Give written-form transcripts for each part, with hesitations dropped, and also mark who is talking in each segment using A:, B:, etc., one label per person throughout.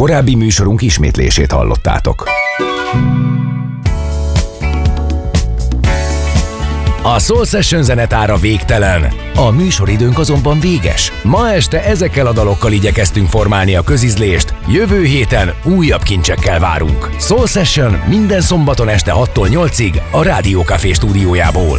A: Korábbi műsorunk ismétlését hallottátok. A Soul Session zenetára végtelen, a műsoridőnk azonban véges. Ma este ezekkel a dalokkal igyekeztünk formálni a közizlést, jövő héten újabb kincsekkel várunk. Soul Session minden szombaton este 6-tól 8-ig a Rádió Café stúdiójából.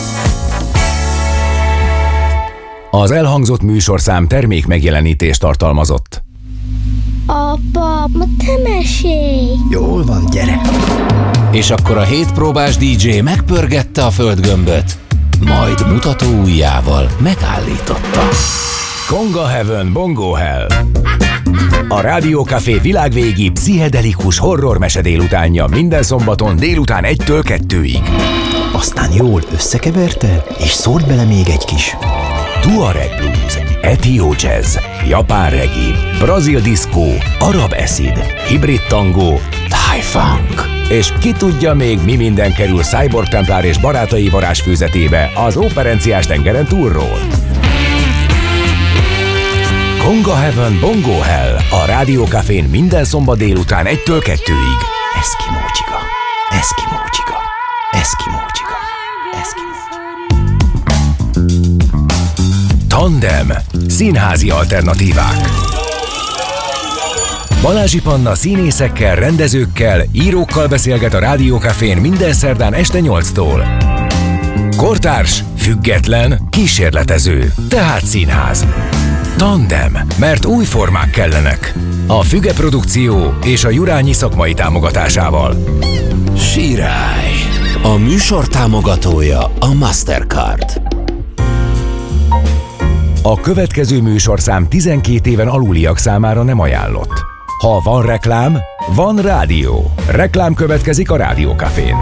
A: Az elhangzott műsorszám termék megjelenítést tartalmazott.
B: Apa, ma te mesélj!
C: Jól van, gyere!
D: És akkor a 7 próbás DJ megpörgette a földgömböt, majd mutató ujjával megállította.
A: Conga Heaven, Bongo Hell. A Rádió Café világvégi pszichedelikus horrormese délutánja minden szombaton délután 1-től 2-ig.
C: Aztán jól összekeverte, és szólt bele még egy kis
A: Tuareg blues, etió jazz, japán reggae, brazil diszkó, arab acid, hibrid tango, thai funk. És ki tudja még mi minden kerül Cyborg Templár és barátai varázsfűzetébe az Óperenciás tengeren túlról. Conga Heaven, Bongo Hell a Rádió Cafén minden szombat délután 1-től 2-ig.
C: Eszkimó csiga, eszkimó csiga, eszkimó csiga, eszkimó csiga.
A: Tandem. Színházi alternatívák. Balázsi Panna színészekkel, rendezőkkel, írókkal beszélget a Rádió Cafén minden szerdán este 8-tól. Kortárs, független, kísérletező, tehát színház. Tandem, mert új formák kellenek. A Füge Produkció és a Jurányi szakmai támogatásával.
D: Sirály. A műsor támogatója a Mastercard.
A: A következő műsorszám 12 éven aluliak számára nem ajánlott. Ha van reklám, van rádió. Reklám következik a Rádió Cafén.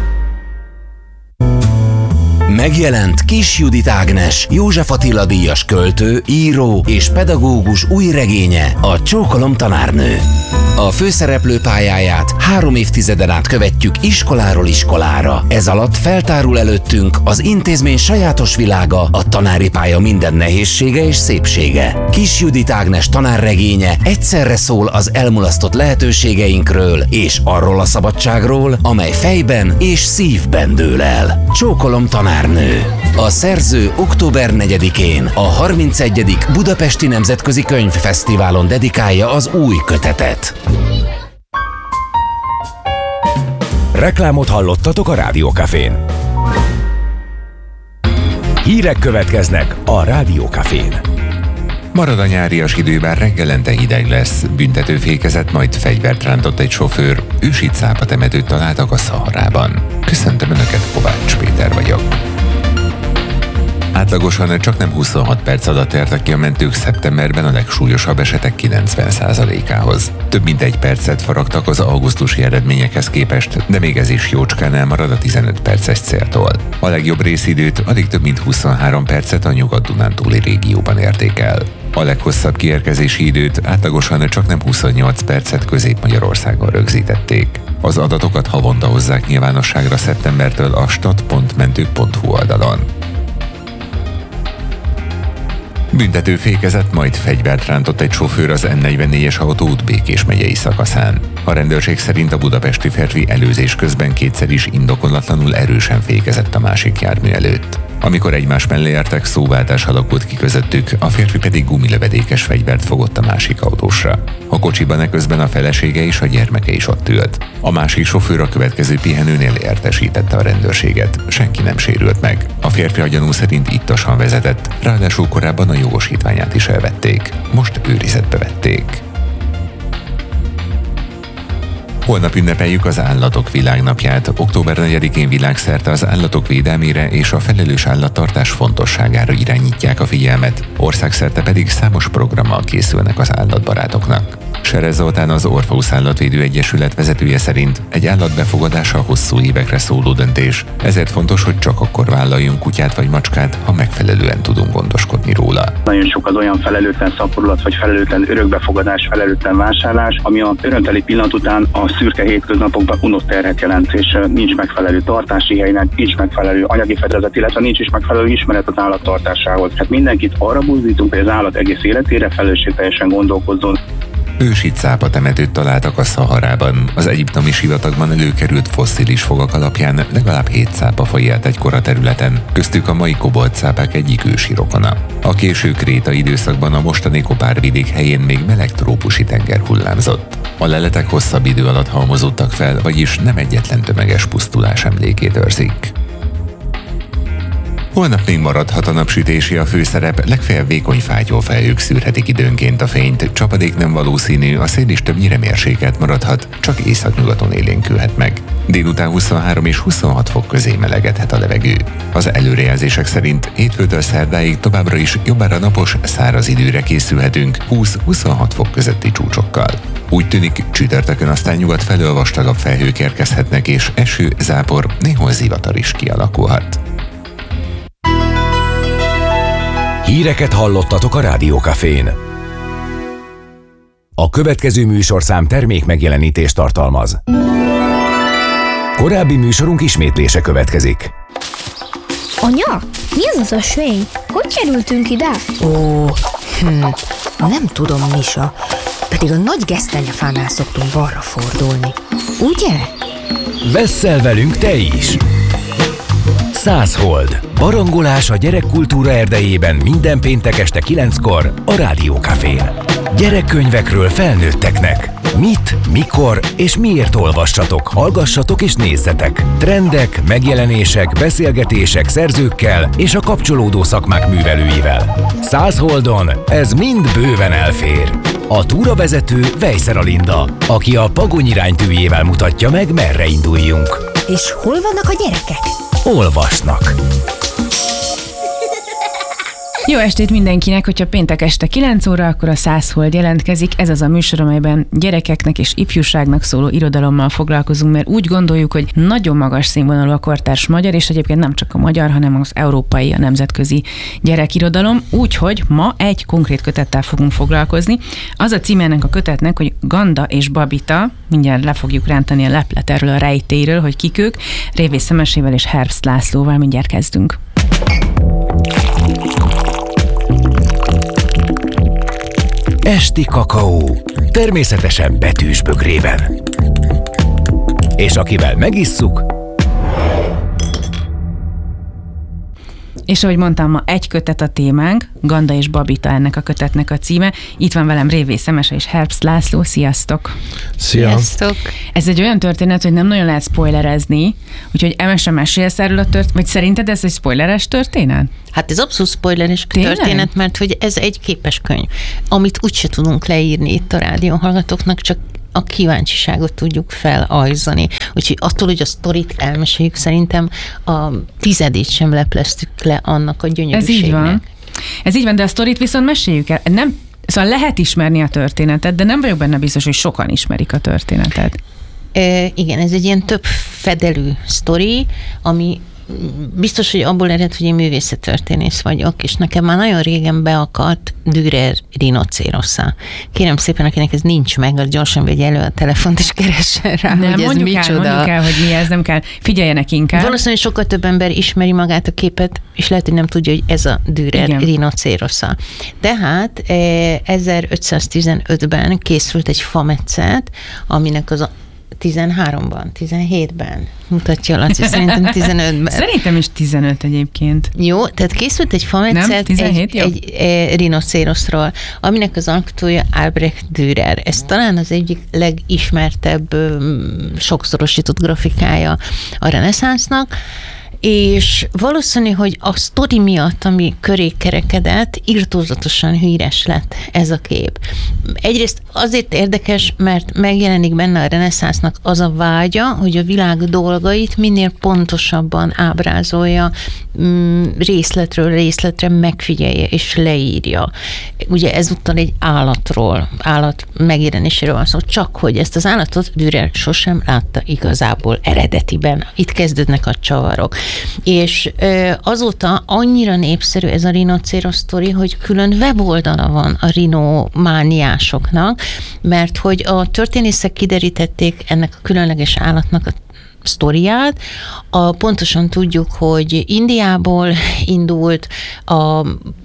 D: Megjelent Kis Judit Ágnes, József Attila díjas költő, író és pedagógus új regénye, a Csókolom tanárnő. A főszereplő pályáját 3 évtizeden át követjük iskoláról iskolára. Ez alatt feltárul előttünk az intézmény sajátos világa, a tanári pálya minden nehézsége és szépsége. Kis Judit Ágnes tanárregénye egyszerre szól az elmulasztott lehetőségeinkről és arról a szabadságról, amely fejben és szívben dől el. Csókolom tanárnő. A szerző október 4-én a 31. Budapesti Nemzetközi Könyvfesztiválon dedikálja az új kötetet.
A: Reklámot hallottatok a Rádió Cafén. Hírek következnek a Rádió Cafén.
E: Marad a nyárias időben, reggelente hideg lesz, büntetőfékezet, majd fegyvert rántott egy sofőr, ősi cápatemetőt találtak a Szaharában. Köszöntöm Önöket, Kovács Péter vagyok. Átlagosan csak nem 26 perc alatt értek ki a mentők szeptemberben a legsúlyosabb esetek 90%-ához. Több mint 1 percet faragtak az augusztusi eredményekhez képest, de még ez is jócskán elmarad a 15 perces céltól. A legjobb részidőt, alig több mint 23 percet a Nyugat-Dunántúli régióban érték el. A leghosszabb kiérkezési időt átlagosan csak nem 28 percet Közép-Magyarországon rögzítették. Az adatokat havonta hozzák nyilvánosságra szeptembertől a stat.mentők.hu oldalon. Büntetőfékezet, majd fegyvert rántott egy sofőr az N44-es autóút Békés megyei szakaszán. A rendőrség szerint a budapesti férfi előzés közben kétszer is indokolatlanul erősen fékezett a másik jármű előtt. Amikor egymás mellé értek, szóváltás alakult ki közöttük, a férfi pedig gumilövedékes fegyvert fogott a másik autósra. A kocsiban eközben a felesége és a gyermeke is ott ült. A másik sofőr a következő pihenőnél értesítette a rendőrséget. Senki nem sérült meg. A férfi a gyanú szerint ittasan vezetett, ráadásul korábban a jogosítványát is elvették. Most őrizetbe vették. Holnap ünnepeljük az Állatok Világnapját. Október 4-én világszerte az állatok védelmére és a felelős állattartás fontosságára irányítják a figyelmet, országszerte pedig számos programmal készülnek az állatbarátoknak. Serez Zoltán, az Orpheus Állatvédő Egyesület vezetője szerint egy állat befogadása hosszú évekre szóló döntés, ezért fontos, hogy csak akkor vállaljunk kutyát vagy macskát, ha megfelelően tudunk gondoskodni róla.
F: Nagyon sok az olyan felelőtlen szaporulat, vagy felelőtlen örökbefogadás, felelőtlen vásárlás, ami a örömteli pillanat után a szürke hétköznapokban unott terhet jelent, és nincs megfelelő tartási helynek, nincs megfelelő anyagi fedezet, illetve nincs is megfelelő ismeret az állattartásához. Hát mindenkit arra buzdítunk, hogy az állat egész életére felelősségteljesen gondolkozzon.
E: Ősi cápa temetőt találtak a Szaharában. Az egyiptomi sivatagban előkerült fosszilis fogak alapján legalább 7 cápafaj élt egykor a területen, köztük a mai koboltcápák egyik ősi rokona. A késő krétai időszakban a mostani Kopárvidék helyén még meleg trópusi tenger hullámzott. A leletek hosszabb idő alatt halmozódtak fel, vagyis nem egyetlen tömeges pusztulás emlékét őrzik. Holnap még maradhat a napsütési a főszerep, legfeljebb vékony fátyolfelhők szűrhetik időnként a fényt, csapadék nem valószínű, a szél is többnyire mérsékelt maradhat, csak északnyugaton élénkülhet meg. Délután 23 és 26 fok közé melegedhet a levegő. Az előrejelzések szerint hétfőtől szerdáig továbbra is jobbára napos, száraz időre készülhetünk 20-26 fok közötti csúcsokkal. Úgy tűnik, csütörtökön aztán nyugat felől vastagabb felhők érkezhetnek, és eső, zápor, néhol zivatar is kialakulhat.
A: Híreket hallottatok a Rádió Cafén. A következő műsorszám termék megjelenítést tartalmaz. Korábbi műsorunk ismétlése következik.
B: Anya, mi az ösvény? Hogy kerültünk ide?
G: Nem tudom, Misa. Pedig a nagy gesztenyefánál szoktunk balra fordulni. Ugye?
A: Vesszel velünk te is! 100 hold. Barangolás a gyerekkultúra erdejében minden péntek este 9-kor a Rádió Cafén. Gyerekkönyvekről felnőtteknek. Mit, mikor és miért olvassatok, hallgassatok és nézzetek. Trendek, megjelenések, beszélgetések szerzőkkel és a kapcsolódó szakmák művelőivel. 100 holdon ez mind bőven elfér. A túravezető Vejszer Alinda, aki a Pagony iránytűjével mutatja meg, merre induljunk.
G: És hol vannak a gyerekek?
A: Olvasnak.
H: Jó estét mindenkinek, hogyha péntek este 9 óra, akkor a 100 hold jelentkezik. Ez az a műsor, amelyben gyerekeknek és ifjúságnak szóló irodalommal foglalkozunk, mert úgy gondoljuk, hogy nagyon magas színvonalú a kortárs magyar, és egyébként nem csak a magyar, hanem az európai, a nemzetközi gyerekirodalom. Úgyhogy ma egy konkrét kötettel fogunk foglalkozni. Az a címe ennek a kötetnek, hogy Ganda és Babita, mindjárt le fogjuk rántani a leplet erről a rejtélyről, hogy kik ők, Révész Szemesével és Herbst Lászlóval mindjárt kezdünk.
A: Esti kakaó, természetesen betűs bögrében. És akivel megisszuk...
H: És ahogy mondtam, ma egy kötet a témánk, Ganda és Babita ennek a kötetnek a címe. Itt van velem Révész Szemese és Herbst László. Sziasztok!
I: Sziasztok!
H: Ez egy olyan történet, hogy nem nagyon lehet spoilerezni, úgyhogy mesélsz erről a történet, vagy szerinted ez egy spoileres történet?
I: Hát ez abszolút spoileres történet, mert hogy ez egy képeskönyv, amit úgyse tudunk leírni itt a rádióhallgatóknak, csak a kíváncsiságot tudjuk felajzani. Úgyhogy attól, hogy a sztorit elmeséljük, szerintem a 10-ét sem lepleztük le annak a gyönyörűségnek.
H: Ez így van, de a sztorit viszont meséljük el. Nem, szóval lehet ismerni a történetet, de nem vagyok benne biztos, hogy sokan ismerik a történetet.
I: Igen, ez egy ilyen több fedelű sztori, ami biztos, hogy abból ered, hogy én művészettörténész vagyok, és nekem már nagyon régen beakadt Dürer rinocérosszá. Kérem szépen, akinek ez nincs meg, az gyorsan vegye elő a telefont, és keressen rá,
H: nem,
I: hogy ez micsoda.
H: Mondjuk el, hogy mi ez, nem kell. Figyeljenek inkább.
I: Valószínűleg sokkal több ember ismeri magát a képet, és lehet, hogy nem tudja, hogy ez a Dürer rinocérosszá. Tehát 1515-ben készült egy fametszet, aminek az 13-ban, 17-ben mutatja Laci, szerintem 15-ben.
H: Szerintem is 15 egyébként.
I: Jó, tehát készült egy fametszet egy rinocéroszról, aminek az alkotója Albrecht Dürer. Ez talán az egyik legismertebb sokszorosított grafikája a reneszánsznak, és valószínű, hogy a sztori miatt, ami köré kerekedett, irtózatosan híres lett ez a kép. Egyrészt azért érdekes, mert megjelenik benne a reneszánsznak az a vágya, hogy a világ dolgait minél pontosabban ábrázolja, részletről részletre megfigyelje és leírja. Ugye ezúttal egy állat megjelenéséről van szó, csak hogy ezt az állatot Dürer sosem látta igazából eredetiben. Itt kezdődnek a csavarok. És azóta annyira népszerű ez a rinocéros sztori, hogy külön weboldala van a rinomániásoknak, mert hogy a történészek kiderítették ennek a különleges állatnak a sztoriát. Pontosan tudjuk, hogy Indiából indult,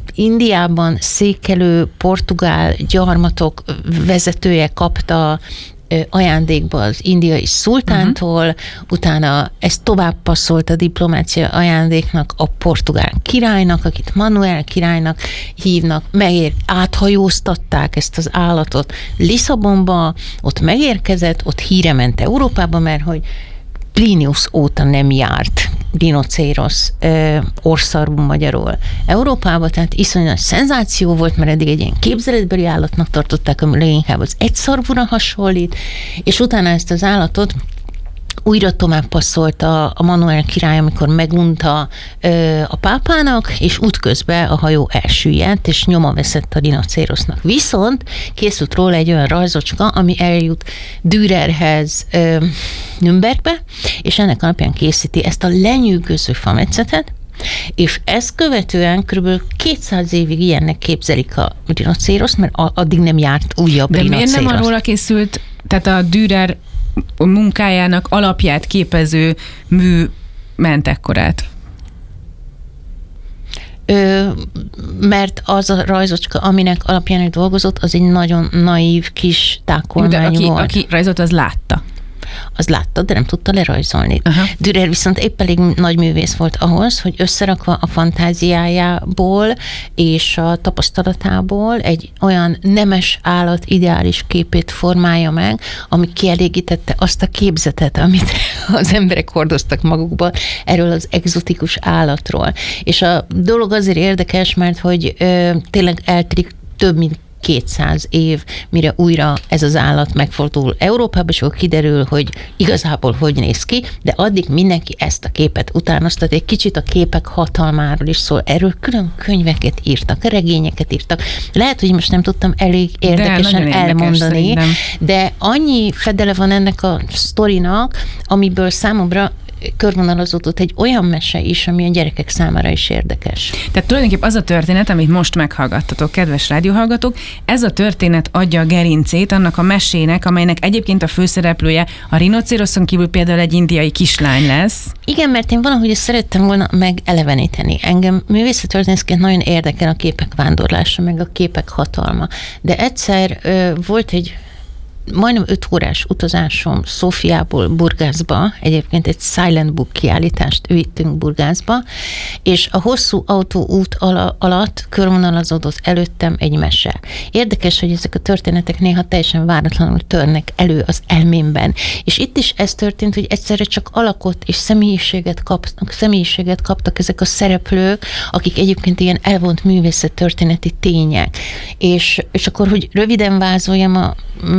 I: Indiában székelő portugál gyarmatok vezetője kapta ajándékba az indiai szultántól, utána ezt tovább passzolt a diplomácia ajándéknak a portugál királynak, akit Manuel királynak hívnak, áthajóztatták ezt az állatot Lisszabonba, ott megérkezett, ott híre ment Európába, mert hogy Plinius óta nem járt rinocérosz orrszarvú magyarul Európába, tehát iszonyat szenzáció volt, mert eddig egy ilyen képzeletbeli állatnak tartották, ami leginkább az egyszarvúra hasonlít, és utána ezt az állatot újra tovább passzolt a Manuel király, amikor megunta a pápának, és útközben a hajó elsüllyedt, és nyoma veszett a rinocérosznak. Viszont készült róla egy olyan rajzocska, ami eljut Dürerhez Nürnbergbe, és ennek alapján készíti ezt a lenyűgöző fametszetet, és ezt követően kb. 200 évig ilyennek képzelik a rinocéroszt, mert addig nem járt újabb rinocérosz.
H: De miért nem arról készült, tehát a Dürer munkájának alapját képező mű ment ekkorát?
I: Mert az a rajzocska, aminek alapján dolgozott, az egy nagyon naív kis tákolmány volt.
H: Aki rajzolt, az látta.
I: Az látta, de nem tudta lerajzolni. Dürer viszont épp elég nagy művész volt ahhoz, hogy összerakva a fantáziájából és a tapasztalatából egy olyan nemes állat ideális képét formálja meg, ami kielégítette azt a képzetet, amit az emberek hordoztak magukba erről az egzotikus állatról. És a dolog azért érdekes, mert hogy tényleg eltelik több mint 200 év, mire újra ez az állat megfordul Európába, és akkor kiderül, hogy igazából hogy néz ki, de addig mindenki ezt a képet utánoztat. Egy kicsit a képek hatalmáról is szól. Erről külön könyveket írtak, regényeket írtak. Lehet, hogy most nem tudtam elég érdekesen elmondani, de annyi fedele van ennek a sztorinak, amiből számomra körvonalazódott egy olyan mese is, ami a gyerekek számára is érdekes.
H: Tehát tulajdonképpen az a történet, amit most meghallgattatok, kedves rádióhallgatók, ez a történet adja a gerincét annak a mesének, amelynek egyébként a főszereplője a rinocéroszon kívül például egy indiai kislány lesz.
I: Igen, mert én valahogy ezt szerettem volna megeleveníteni. Engem művészettörténészként nagyon érdekel a képek vándorlása, meg a képek hatalma. De egyszer volt egy majdnem 5 órás utazásom Szófiából Burgászba, egyébként egy Silent Book kiállítást vittünk Burgászba, és a hosszú autóút alatt körvonalazódott előttem egy mese. Érdekes, hogy ezek a történetek néha teljesen váratlanul törnek elő az elmémben. És itt is ez történt, hogy egyszerre csak alakot és személyiséget kaptak ezek a szereplők, akik egyébként ilyen elvont művészettörténeti tények. És akkor, hogy röviden vázoljam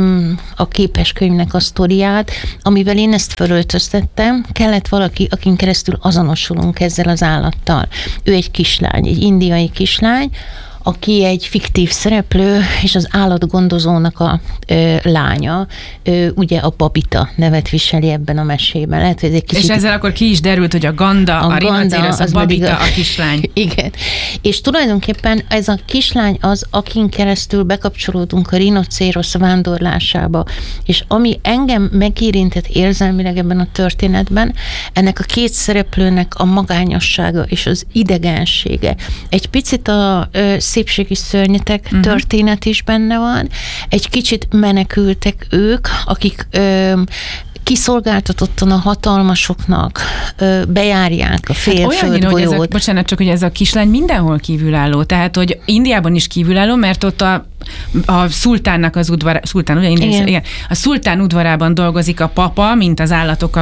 I: a képeskönyvnek a sztoriát, amivel én ezt fölöltöztettem, kellett valaki, akin keresztül azonosulunk ezzel az állattal. Ő egy kislány, egy indiai kislány, aki egy fiktív szereplő, és az állatgondozónak a lánya, ugye a Babita nevet viseli ebben a mesében. Lehet, hogy egy kicsit...
H: És ezzel akkor ki is derült, hogy a Ganda, a rinocérosz, a Babita, a kislány.
I: Igen. És tulajdonképpen ez a kislány az, akin keresztül bekapcsolódunk a rinocérosz vándorlásába. És ami engem megérintett érzelmileg ebben a történetben, ennek a két szereplőnek a magányossága és az idegensége. Egy picit a szépségi szörnyetek történet is benne van. Egy kicsit menekültek ők, akik kiszolgáltatottan a hatalmasoknak bejárják a félföldgolyót.
H: Bocsánat, csak hogy ez a kislány mindenhol kívülálló. Tehát, hogy Indiában is kívülálló, mert ott a szultánnak az udvar, szultán, ugye? Igen. A szultán udvarában dolgozik a papa, mint az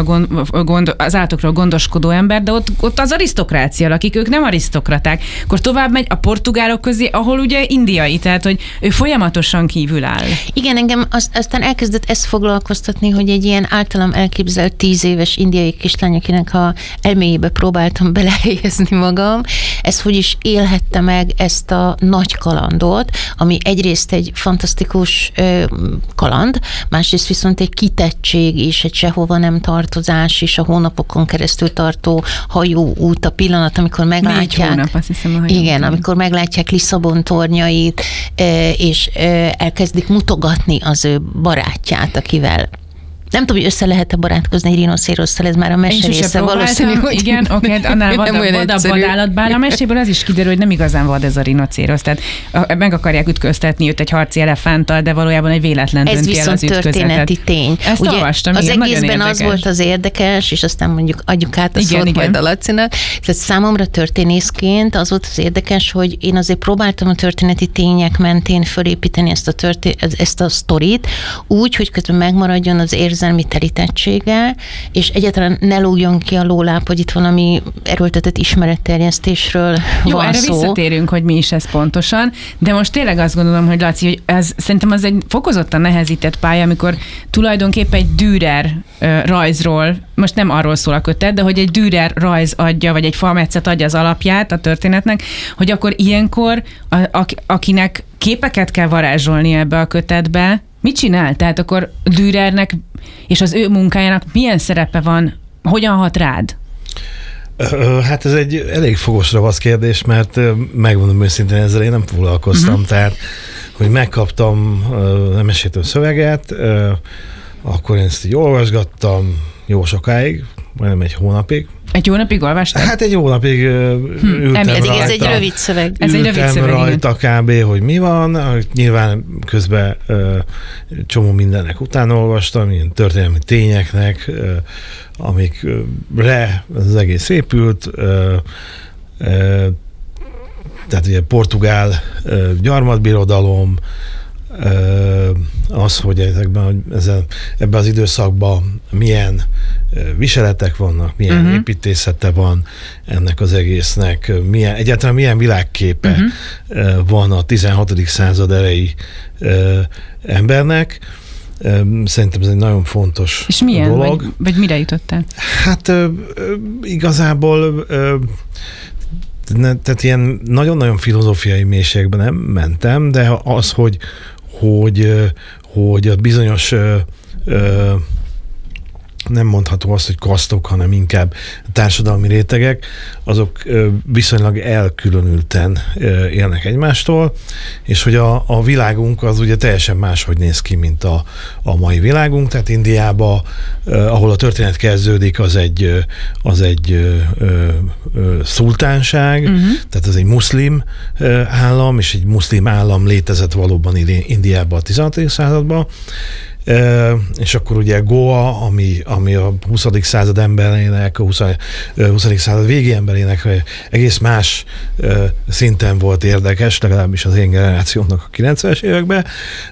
H: állatokról gondoskodó ember, de ott az arisztokrácia lakik, ők nem arisztokraták. Akkor tovább megy a portugálok közé, ahol ugye indiai, tehát, hogy ő folyamatosan kívüláll.
I: Igen, engem aztán elkezdett ezt foglalkoztatni, hogy egy ilyen általam elképzelt 10 éves indiai kislány, akinek a elméjébe próbáltam belehelyezni magam, ez hogy is élhette meg ezt a nagy kalandot, ami egyrészt egy fantasztikus kaland, másrészt viszont egy kitettség is, egy sehova nem tartozás is, a hónapokon keresztül tartó hajóút, a pillanat, amikor meglátják.
H: 4 hónap, azt hiszem, a hajóút.
I: Igen, amikor meglátják Lisszabon tornyait, és elkezdik mutogatni az ő barátját, akivel Nem tudom, hogy össze lehet-e barátkozni egy rinocérosszal, ez már a mese része valószínű, hogy
H: igen, oké, annál vadabb vadállatban. A meséből az is kiderül, hogy nem igazán vad ez a rinocérosz. Tehát meg akarják ütköztetni őt egy harci elefánttal, de valójában egy véletlen dönti el az ütközetet.
I: Ez viszont történeti tény.
H: Ezt ugye olvastam,
I: az
H: igen,
I: egészben az volt az érdekes, és aztán mondjuk adjuk át a szót majd a Lacinak. Tehát számomra történészként az volt az érdekes, hogy én azért próbáltam a történeti tények mentén fölépíteni ezt a sztorit, úgy, hogy közben megmaradjon az érzelmi telítettsége, és egyáltalán ne lógjon ki a lóláp, hogy itt valami erőltetett ismeretterjesztésről van szó.
H: Erre visszatérünk, hogy mi is ez pontosan, de most tényleg azt gondolom, hogy Laci, hogy szerintem az egy fokozottan nehezített pálya, amikor tulajdonképpen egy Dürer rajzról, most nem arról szól a kötet, de hogy egy Dürer rajz adja, vagy egy falmetszet adja az alapját a történetnek, hogy akkor ilyenkor, akinek képeket kell varázsolni ebbe a kötetbe, mit csinál? Tehát akkor Dürernek és az ő munkájának milyen szerepe van? Hogyan hat rád?
J: Hát ez egy elég fogos ravasz kérdés, mert megmondom őszintén, ezzel én nem foglalkoztam. Tehát, hogy megkaptam a mesétől szöveget, akkor én ezt így olvasgattam jó sokáig, majdnem egy hónapig.
H: Egy hónapig olvastad?
J: Hát egy hónapig ültem rajta.
I: Ez egy rövid szöveg.
J: Ültem rajta kb. Hogy mi van. Nyilván közben csomó mindennek utána olvastam, ilyen történelmi tényeknek, amikre az egész épült. Tehát ugye portugál gyarmatbirodalom, az, hogy ebben az időszakban milyen viseletek vannak, milyen építészete van ennek az egésznek, egyáltalán milyen világképe van a 16. század elejé embernek. Szerintem ez egy nagyon fontos
H: és milyen,
J: dolog.
H: Vagy mire jutottál?
J: Hát igazából tehát ilyen nagyon-nagyon filozófiai mélységben nem mentem, de az, hogy a bizonyos nem mondható azt, hogy kasztok, hanem inkább társadalmi rétegek, azok viszonylag elkülönülten élnek egymástól, és hogy a világunk az ugye teljesen máshogy néz ki, mint a mai világunk, tehát Indiában, ahol a történet kezdődik, az egy szultánság, tehát az egy muszlim állam, és egy muszlim állam létezett valóban Indiában a 16. században, és akkor ugye Goa, ami a 20. század emberének, a 20. század végi emberének egész más szinten volt érdekes, legalábbis az én generációmnak a 90-es években,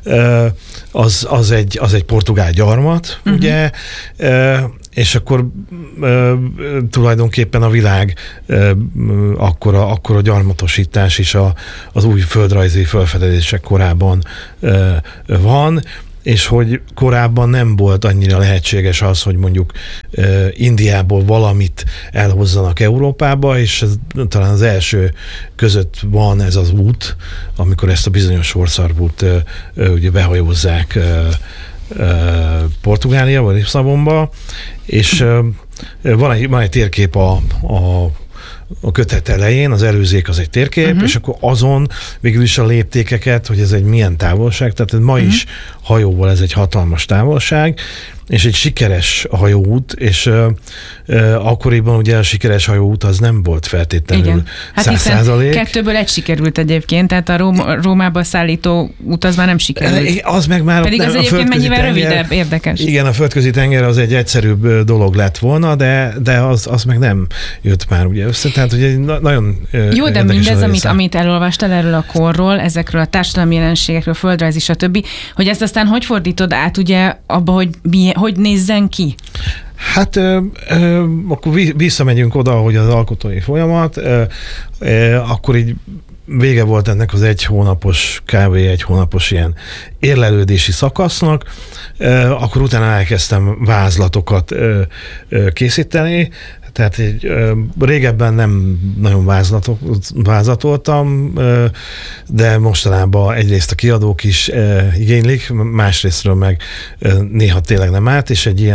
J: az egy portugál gyarmat, ugye, és akkor tulajdonképpen a világ akkor a gyarmatosítás is az új földrajzi felfedezések korában van, és hogy korábban nem volt annyira lehetséges az, hogy mondjuk Indiából valamit elhozzanak Európába, és ez, talán az első között van ez az út, amikor ezt a bizonyos sorszarvút ugye behajózzák Portugáliába, Lisszabonba, és van egy térkép a kötet elején, az előzék az egy térkép, és akkor azon végül is a léptékeket, hogy ez egy milyen távolság, tehát ma is hajóval ez egy hatalmas távolság, és egy sikeres hajóút, és akkoriban ugye a sikeres hajóút az nem volt feltétlenül 100%.
H: Kettőből egy sikerült egyébként, tehát a Rómába szállító út az már nem sikerült.
J: Az meg már
H: pedig az egyébként mennyivel rövidebb, érdekes.
J: Igen, a földközi tenger az egy egyszerűbb dolog lett volna, de az meg nem jött már ugye össze, tehát ugye nagyon
H: jó, de mindez, amit elolvastál erről a korról, ezekről a társadalmi jelenségekről, földrajzi, stb., hogy ezt aztán hogy fordítod át ugye abba, hogy nézzen ki?
J: Hát akkor visszamegyünk oda, hogy az alkotói folyamat, akkor így vége volt ennek az egy hónapos ilyen érlelődési szakasznak, akkor utána elkezdtem vázlatokat készíteni, tehát régebben nem nagyon vázlatoltam, de mostanában egyrészt a kiadók is igénylik, másrésztről meg néha tényleg nem árt, és egy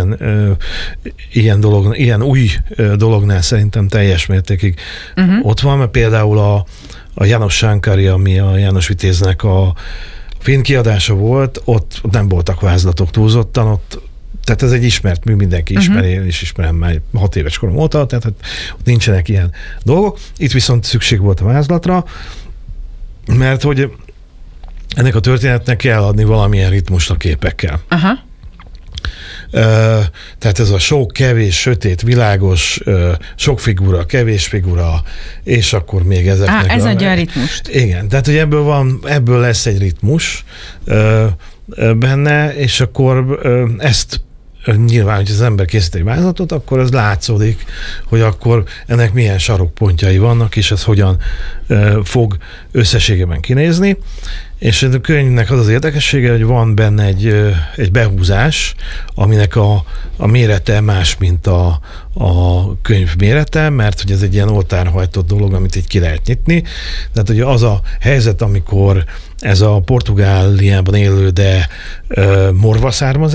J: ilyen új dolognál szerintem teljes mértékig ott van, mert például a János Sánkari, ami a János Vitéznek a filmkiadása volt, ott nem voltak vázlatok túlzottan, ott Tehát ez egy ismert mű, mindenki ismeri, én is ismerem már 6 éves korom óta, tehát ott nincsenek ilyen dolgok. Itt viszont szükség volt a vázlatra, mert hogy ennek a történetnek kell adni valamilyen ritmust a képekkel.
H: Aha.
J: Tehát ez a sok, kevés, sötét, világos, sok figura, kevés figura, és akkor még ezeknek...
H: ez adja a ritmust.
J: Igen, tehát hogy ebből lesz egy ritmus benne, és akkor ezt nyilván, hogy az ember készít egy vázlatot, akkor az látszódik, hogy akkor ennek milyen sarokpontjai vannak, és ez hogyan fog összességében kinézni. És a könyvnek az érdekessége, hogy van benne egy behúzás, aminek a mérete más, mint a könyv mérete, mert hogy ez egy ilyen oltárhajtott dolog, amit így ki lehet nyitni. Tehát, hogy az a helyzet, amikor ez a Portugáliában élő, de morva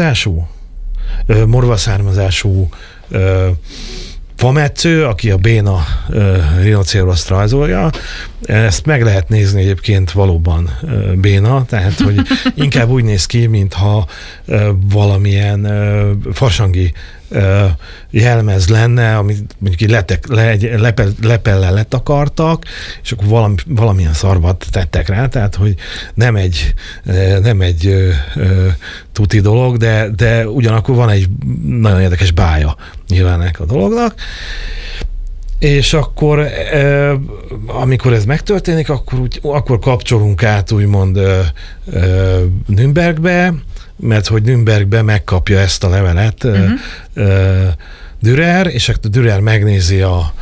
J: származású fametsző, aki a béna rinocéroszt rajzolja. Ezt meg lehet nézni egyébként valóban béna, tehát hogy inkább úgy néz ki, mintha valamilyen farsangi jelmez lenne, amit mondjuk lepellel letakartak, és akkor valamilyen szarvat tettek rá, tehát hogy nem egy tuti dolog, de ugyanakkor van egy nagyon érdekes bája nyilván ennek a dolognak. És akkor, amikor ez megtörténik, akkor kapcsolunk át úgymond Nürnbergbe, mert hogy Nürnbergbe megkapja ezt a levelet Dürer, és akkor Dürer megnézi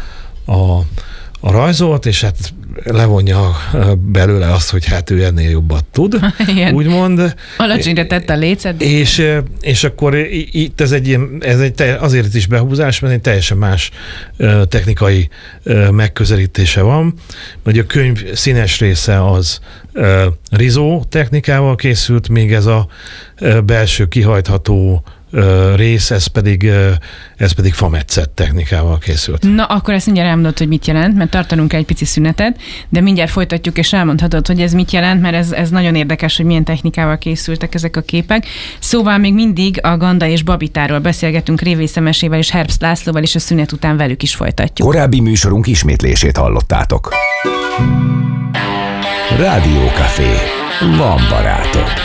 J: a rajzolt, és hát levonja belőle azt, hogy hát ő ennél jobbat tud, úgymond.
H: Alacsonyra tette a lécet.
J: És akkor itt azért is behúzás, mert egy teljesen más technikai megközelítése van, hogy a könyv színes része az rizó technikával készült, még ez a belső kihajtható rész, ez pedig fametszett technikával készült.
H: Na, akkor ezt mindjárt elmondod, hogy mit jelent, mert tartanunk egy pici szünetet, de mindjárt folytatjuk, és elmondhatod, hogy ez mit jelent, mert ez nagyon érdekes, hogy milyen technikával készültek ezek a képek. Szóval még mindig a Ganda és Babitáról beszélgetünk Révész Emesével és Herbst Lászlóval, és a szünet után velük is folytatjuk.
A: Korábbi műsorunk ismétlését hallottátok. Rádiókafé. Van barátod.